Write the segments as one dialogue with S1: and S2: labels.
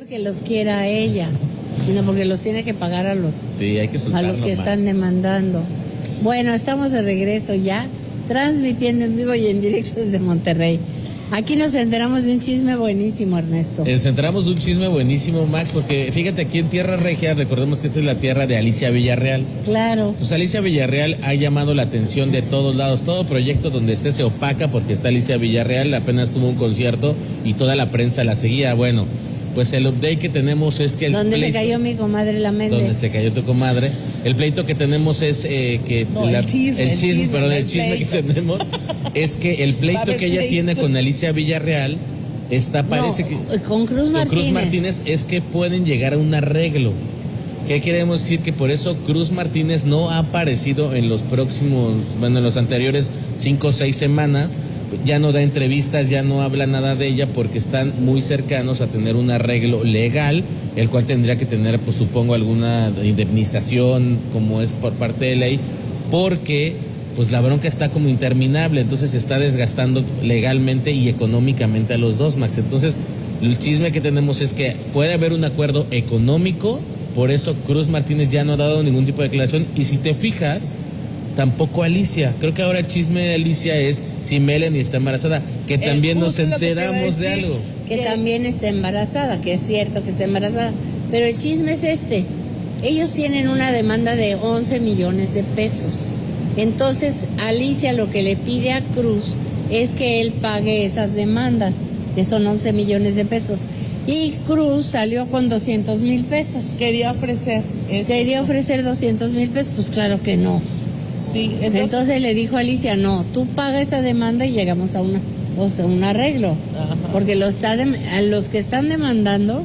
S1: porque los quiera a ella, sino porque los tiene que pagar a los,
S2: sí, hay que
S1: a los que están demandando. Bueno, estamos de regreso ya, transmitiendo en vivo y en directo desde Monterrey. Aquí nos enteramos de un chisme buenísimo, Ernesto.
S2: Nos enteramos de un chisme buenísimo, Max, porque fíjate, aquí en Tierra Regia, recordemos que esta es la tierra de Alicia Villarreal.
S1: Claro.
S2: Pues Alicia Villarreal ha llamado la atención de todos lados. Todo proyecto donde esté se opaca porque está Alicia Villarreal. Apenas tuvo un concierto y toda la prensa la seguía. Bueno, pues el update que tenemos es que
S1: ¿Dónde se cayó mi comadre la Méndez?
S2: Donde se cayó tu comadre. El pleito que tenemos es que...
S3: No, el chisme
S2: que tenemos es que el pleito que ella tiene con Alicia Villarreal parece que...
S1: Con Cruz Martínez.
S2: Con Cruz Martínez es que pueden llegar a un arreglo. ¿Qué queremos decir? Que por eso Cruz Martínez no ha aparecido en los en los anteriores 5 o 6 semanas. Ya no da entrevistas, ya no habla nada de ella porque están muy cercanos a tener un arreglo legal, el cual tendría que tener, pues supongo, alguna indemnización como es por parte de ley, porque pues la bronca está como interminable, entonces se está desgastando legalmente y económicamente a los dos, Max. Entonces el chisme que tenemos es que puede haber un acuerdo económico, por eso Cruz Martínez ya no ha dado ningún tipo de declaración, y si te fijas, tampoco Alicia. Creo que ahora el chisme de Alicia es si Melanie está embarazada, que también nos enteramos de algo.
S1: Que también está embarazada, que es cierto que está embarazada. Pero el chisme es este. Ellos tienen una demanda de 11 millones de pesos. Entonces, Alicia lo que le pide a Cruz es que él pague esas demandas, que son 11 millones de pesos. Y Cruz salió con 200,000 pesos.
S3: Quería ofrecer eso.
S1: Quería ofrecer 200,000 pesos, pues claro que no.
S3: Sí,
S1: entonces le dijo a Alicia, no, tú paga esa demanda y llegamos a un arreglo.
S3: Ajá.
S1: Porque los que están demandando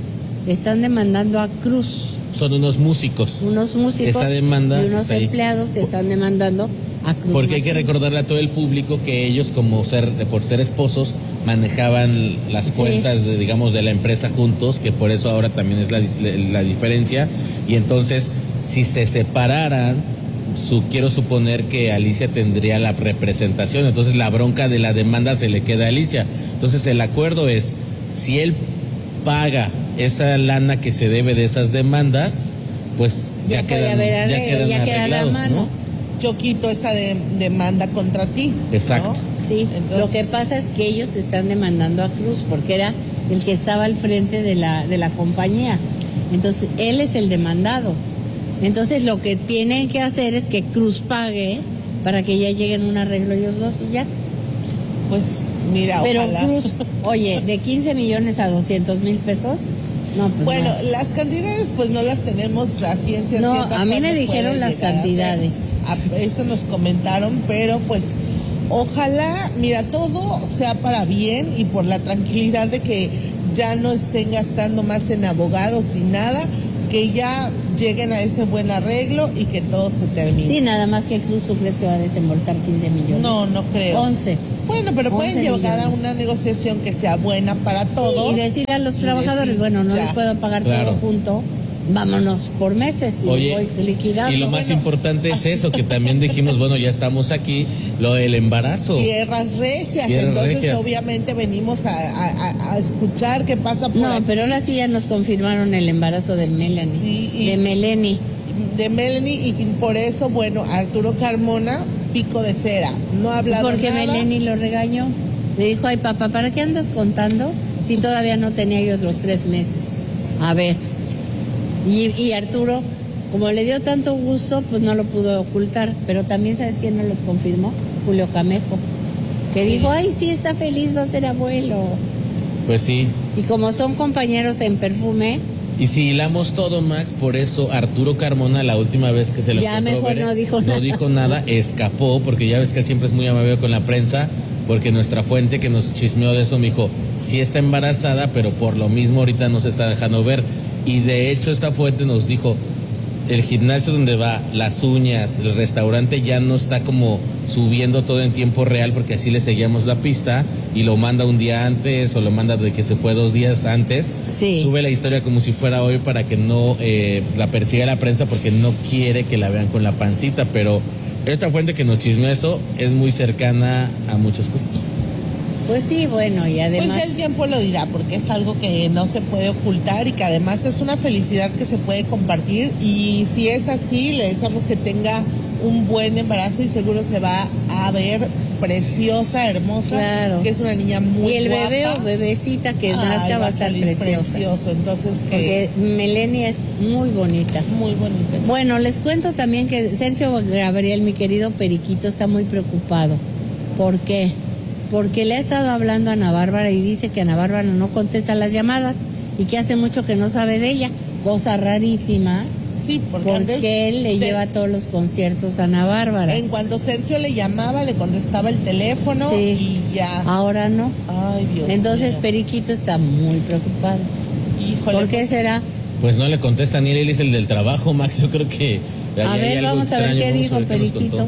S1: a Cruz.
S2: Son unos músicos. Esa demanda
S1: y unos empleados que están demandando a Cruz.
S2: Porque hay que recordarle a todo el público que ellos, por ser esposos, manejaban las cuentas de la empresa juntos, que por eso ahora también es la diferencia. Y entonces, si se separaran, quiero suponer que Alicia tendría la representación, entonces la bronca de la demanda se le queda a Alicia. Entonces el acuerdo es, si él paga esa lana que se debe de esas demandas, pues ya quedan arreglados, ¿no?
S3: Yo quito esa demanda contra ti.
S2: Exacto.
S1: ¿No? Sí, entonces, lo que pasa es que ellos están demandando a Cruz porque era el que estaba al frente de la compañía. Entonces él es el demandado. Entonces lo que tienen que hacer es que Cruz pague para que ya lleguen a un arreglo ellos dos y ya.
S3: Pues mira,
S1: pero
S3: ojalá.
S1: Cruz, oye, de 15 millones a 200,000 pesos, no, pues
S3: bueno,
S1: no.
S3: Las cantidades pues no las tenemos a ciencia cierta.
S1: No, a mí me dijeron las cantidades.
S3: Eso nos comentaron, pero pues ojalá, mira, todo sea para bien y por la tranquilidad de que ya no estén gastando más en abogados ni nada, que ya lleguen a ese buen arreglo y que todo se termine.
S1: Sí, nada más que Cruz, ¿tú crees que va a desembolsar 15 millones?
S3: No, no creo.
S1: 11.
S3: Bueno, pero pueden llegar a una negociación que sea buena para todos.
S1: Y decir a los trabajadores, bueno, no les puedo pagar todo junto, vámonos por meses y voy liquidando.
S2: Y lo más importante es eso, que también dijimos, bueno, ya estamos aquí, lo del embarazo.
S3: Tierras regias, obviamente venimos a escuchar qué pasa por aquí.
S1: Pero ahora sí ya nos confirmaron el embarazo de Melanie.
S3: Sí,
S1: de Melanie.
S3: De Melanie, y por eso, bueno, Arturo Carmona, pico de cera, no ha hablado nada.
S1: Porque Melanie lo regañó. Le dijo, ay papá, ¿para qué andas contando si todavía no tenía yo otros 3 meses? A ver. Y Arturo, como le dio tanto gusto, pues no lo pudo ocultar. Pero también, ¿sabes quién nos los confirmó? Julio Camejo. Que dijo, ay, sí, está feliz, va a ser abuelo.
S2: Pues sí.
S1: Y como son compañeros en perfume.
S2: Y si hilamos todo, Max, por eso Arturo Carmona, la última vez que se lo
S1: ya mejor no dijo
S2: nada, escapó, porque ya ves que él siempre es muy amable con la prensa, porque nuestra fuente que nos chismeó de eso me dijo, sí está embarazada, pero por lo mismo ahorita no se está dejando ver. Y de hecho esta fuente nos dijo, el gimnasio donde va, las uñas, el restaurante ya no está como subiendo todo en tiempo real, porque así le seguíamos la pista y lo manda un día antes o lo manda de que se fue 2 días antes.
S1: Sí.
S2: Sube la historia como si fuera hoy para que no la persiga la prensa, porque no quiere que la vean con la pancita. Pero esta fuente que nos chismeó eso es muy cercana a muchas cosas.
S1: Pues sí, bueno, y además...
S3: Pues el tiempo lo dirá, porque es algo que no se puede ocultar y que además es una felicidad que se puede compartir. Y si es así, le deseamos que tenga un buen embarazo y seguro se va a ver preciosa, hermosa,
S1: claro,
S3: que es una niña muy guapa.
S1: Y el bebé o bebecita que nazca va a estar
S3: precioso. Entonces,
S1: porque Melenia es muy bonita.
S3: Muy bonita.
S1: Bueno, les cuento también que Sergio Gabriel, mi querido Periquito, está muy preocupado. ¿Por qué? Porque le ha estado hablando a Ana Bárbara y dice que Ana Bárbara no contesta las llamadas y que hace mucho que no sabe de ella. Cosa rarísima.
S3: Sí,
S1: porque él le lleva todos los conciertos a Ana Bárbara.
S3: En cuanto Sergio le llamaba, le contestaba el teléfono y ya.
S1: Ahora no.
S3: Ay, Dios
S1: Entonces
S3: mío.
S1: Periquito está muy preocupado.
S3: Híjole.
S1: ¿Por qué será?
S2: Pues no le contesta ni él es el del trabajo, Max. Yo creo que
S1: a ver, vamos a ver qué dijo Periquito.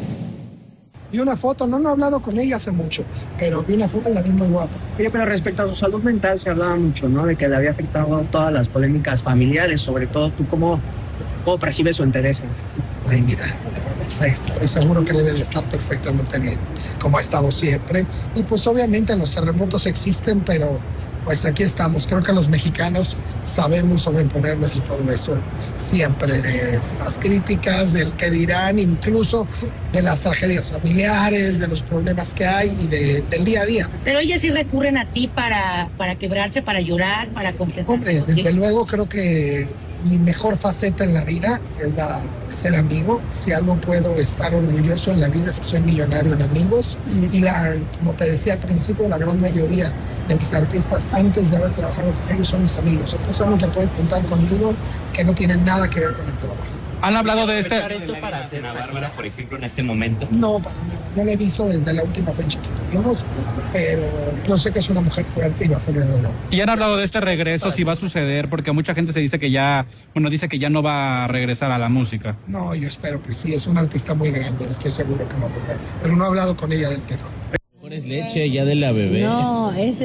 S4: Vi una foto, no he hablado con ella hace mucho, pero vi una foto y la vi muy guapa.
S5: Oye, pero respecto a su salud mental se hablaba mucho, ¿no? De que le había afectado todas las polémicas familiares, sobre todo tú, ¿cómo percibes su interés?
S4: Ay, mira, estoy seguro que debe de estar perfectamente bien, como ha estado siempre. Y pues obviamente los terremotos existen, pero pues aquí estamos. Creo que los mexicanos sabemos sobreponernos y todo eso siempre, de las críticas, del que dirán, incluso de las tragedias familiares, de los problemas que hay y del día a día.
S6: Pero ellas sí recurren a ti para quebrarse, para llorar, para confesarse.
S4: Hombre, desde luego creo que mi mejor faceta en la vida es la de ser amigo. Si algo puedo estar orgulloso en la vida es que soy millonario en amigos. Y como te decía al principio, la gran mayoría de mis artistas, antes de haber trabajado con ellos, son mis amigos. Entonces saben que pueden contar conmigo, que no tienen nada que ver con el trabajo.
S7: ¿Han hablado de esto
S8: para hacer una gira, por ejemplo, en este momento?
S4: No, para nada. No la he visto desde la última fecha que tuvimos, pero yo sé que es una mujer fuerte y va a salir adelante.
S7: ¿Y han hablado de este regreso, si va a suceder? Porque mucha gente se dice que ya, dice que ya no va a regresar a la música.
S4: No, yo espero que sí. Es una artista muy grande, estoy seguro que no va a volver. Pero no he hablado con ella del tema.
S2: ¿Es leche ya de la bebé?
S1: No, es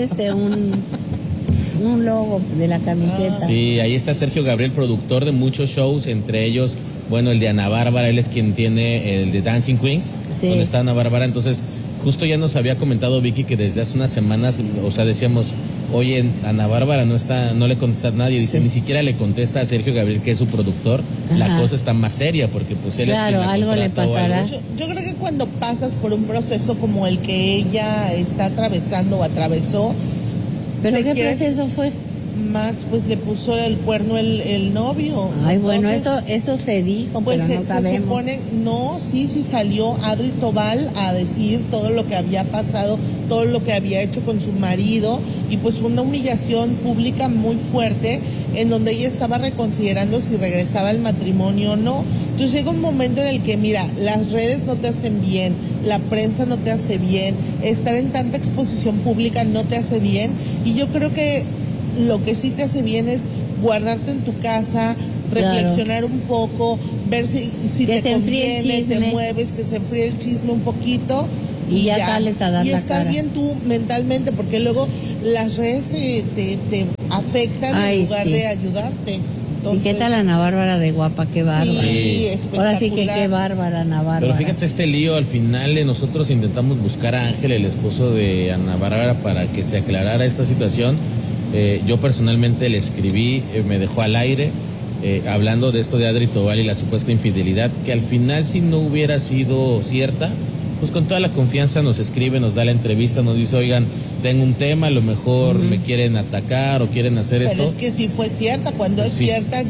S1: un logo de la camiseta.
S2: Sí, ahí está Sergio Gabriel, productor de muchos shows, entre ellos, bueno, el de Ana Bárbara, él es quien tiene el de Dancing Queens, donde está Ana Bárbara. Entonces, justo ya nos había comentado Vicky que desde hace unas semanas, o sea, decíamos, oye, Ana Bárbara no le contesta a nadie, dice, ni siquiera le contesta a Sergio Gabriel, que es su productor. La cosa está más seria, porque pues él es quien la
S1: algo le pasará.
S3: Yo creo que cuando pasas por un proceso como el que ella está atravesando o atravesó.
S1: ¿Pero qué proceso fue?
S3: Max, pues le puso el cuerno el novio.
S1: Ay, bueno, eso se dijo,
S3: pues
S1: pero no sabemos.
S3: Se supone, sí salió Adri Tobal a decir todo lo que había pasado, todo lo que había hecho con su marido, y pues fue una humillación pública muy fuerte, en donde ella estaba reconsiderando si regresaba al matrimonio o no. Entonces llega un momento en el que, mira, las redes no te hacen bien, la prensa no te hace bien, estar en tanta exposición pública no te hace bien, y yo creo que lo que sí te hace bien es guardarte en tu casa, reflexionar un poco, ver si te conviene, te mueves, que se enfríe el chisme un poquito
S1: y ya sales a dar
S3: y
S1: la
S3: estar
S1: cara.
S3: bien tú mentalmente, porque luego las redes te afectan en lugar de ayudarte. Entonces,
S1: ¿y qué tal Ana Bárbara de guapa? Qué bárbara.
S3: Sí, espectacular.
S1: Ahora sí que qué bárbara Ana Bárbara.
S2: Pero fíjate este lío, al final nosotros intentamos buscar a Ángel, el esposo de Ana Bárbara, para que se aclarara esta situación. Yo personalmente le escribí, me dejó al aire, hablando de esto de Adri Tobal y la supuesta infidelidad, que al final, si no hubiera sido cierta, pues con toda la confianza nos escribe, nos da la entrevista, nos dice, oigan, tengo un tema, a lo mejor me quieren atacar o quieren hacer esto.
S3: Pero es que si fue cierta, cuando es cierta,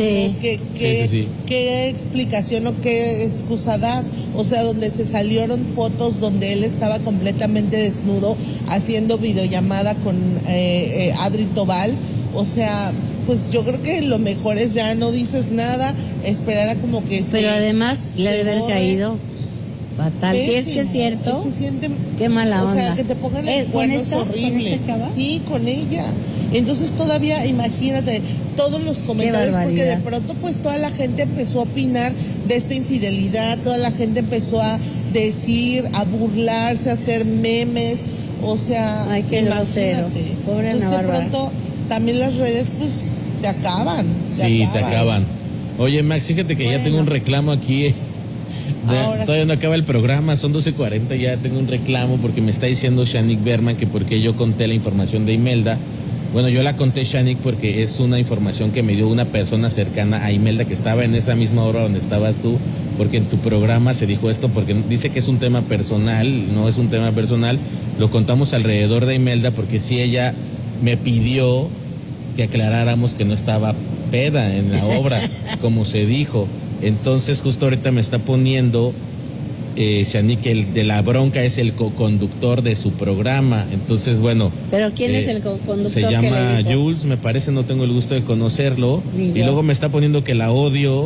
S3: ¿qué explicación o qué excusa das? O sea, donde se salieron fotos donde él estaba completamente desnudo haciendo videollamada con Adri Tobal, o sea, pues yo creo que lo mejor es ya no dices nada, esperar a como que
S1: pero además le debe haber caído fatal.
S3: Pésimo.
S1: Si es que es cierto,
S3: se siente,
S1: qué mala onda.
S3: O sea, que te pongan el cuerno es horrible.
S1: ¿Con esta chava?
S3: Sí, con ella. Entonces todavía, imagínate, todos los comentarios, porque de pronto pues toda la gente empezó a opinar de esta infidelidad, toda la gente empezó a decir, a burlarse, a hacer memes, o sea,
S1: ay, qué groseros. Pobre Ana Bárbara.
S3: De pronto también las redes pues te acaban.
S2: Te acaban. Oye, Max, fíjate que ya tengo un reclamo aquí
S3: Ahora-
S2: Todavía no acaba el programa, son 12:40, ya tengo un reclamo porque me está diciendo Shanique Berman que porque yo conté la información de Imelda. Bueno, yo la conté, Shanique, porque es una información que me dio una persona cercana a Imelda que estaba en esa misma hora donde estabas tú, porque en tu programa se dijo esto, porque dice que es un tema personal, no es un tema personal, lo contamos alrededor de Imelda porque sí ella me pidió que aclaráramos que no estaba peda en la obra, como se dijo. Entonces justo ahorita me está poniendo Shanique, que el de la bronca es el co-conductor de su programa. Entonces, bueno.
S1: ¿Pero quién es el conductor?
S2: Se
S1: que
S2: llama
S1: le dijo?
S2: Jules, me parece, no tengo el gusto de conocerlo.
S1: Ni
S2: Y
S1: yo.
S2: luego me está poniendo que la odio,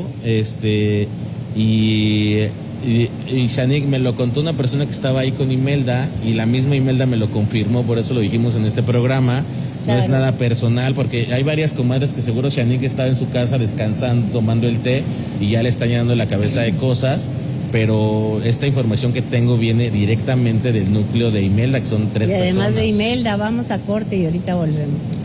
S2: y Shanique me lo contó una persona que estaba ahí con Imelda, y la misma Imelda me lo confirmó, por eso lo dijimos en este programa. No es
S1: Claro.
S2: nada personal, porque hay varias comadres que seguro Shanique estaba en su casa descansando, tomando el té, y ya le está llenando la cabeza de cosas, pero esta información que tengo viene directamente del núcleo de Imelda, que son 3
S1: Y
S2: personas.
S1: además de Imelda, vamos a corte y ahorita volvemos.